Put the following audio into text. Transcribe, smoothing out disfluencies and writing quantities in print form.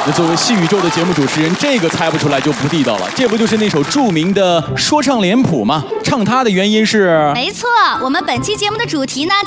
那作为戏宇宙的节目主持人，这个猜不出来就不地道了。这不就是那首著名的说唱脸谱吗？唱它的原因是…… 没错，我们本期节目的主题呢